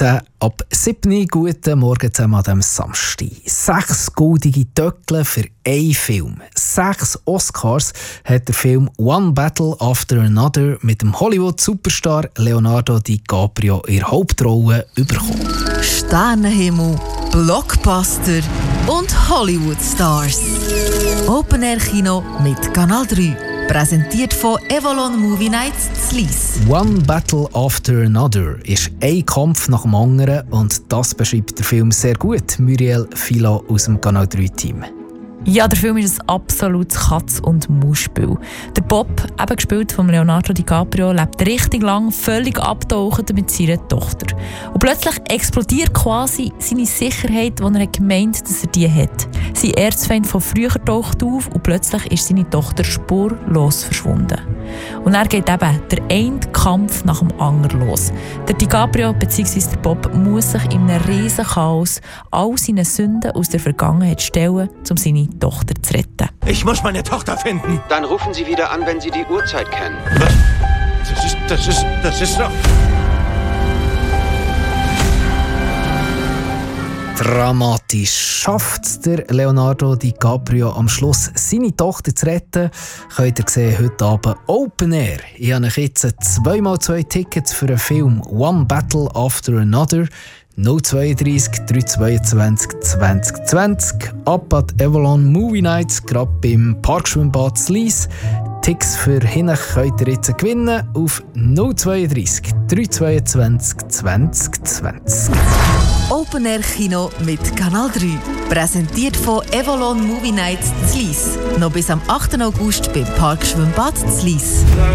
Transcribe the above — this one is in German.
13 ab 7. Guten Morgen zusammen an diesem Samstag. 6 goldige Töckle für einen Film. 6 Oscars hat der Film One Battle After Another mit dem Hollywood-Superstar Leonardo DiCaprio in der Hauptrolle bekommen. Sternenhimmel, Blockbuster und Hollywood-Stars. Open-Air-Kino mit Kanal 3. Präsentiert von Avalon Movie Nights Zlies. One Battle After Another ist ein Kampf nach dem anderen und das beschreibt der Film sehr gut. Muriel Filo aus dem Kanal 3-Team. Ja, der Film ist ein absolutes Katz- und Maus-Spiel. Der Bob, eben gespielt von Leonardo DiCaprio, lebt richtig lang völlig abtauchend mit seiner Tochter. Und plötzlich explodiert quasi seine Sicherheit, die er gemeint, dass er die hat. Sein Erzfeind von früher taucht auf und plötzlich ist seine Tochter spurlos verschwunden. Und dann geht eben der eine Kampf nach dem anderen los. Der DiCaprio bzw. der Bob muss sich in einem riesen Chaos all seine Sünden aus der Vergangenheit stellen, um seine Tochter zu retten. Ich muss meine Tochter finden. Dann rufen Sie wieder an, wenn Sie die Uhrzeit kennen. Was? Das ist doch... Dramatisch schafft der Leonardo DiCaprio am Schluss, seine Tochter zu retten. Könnt ihr sehen heute Abend Open Air. Ich habe euch jetzt 2x2 Tickets für den Film One Battle After Another. 032 322 2020 ab an Avalon Movie Nights, gerade beim Parkschwimmbad Zlies. Ticks für hinten könnt ihr jetzt gewinnen auf 032 322 2020. Open Air Kino mit Kanal 3. Präsentiert von Avalon Movie Nights Zlies. Noch bis am 8. August beim Parkschwimmbad Zlies.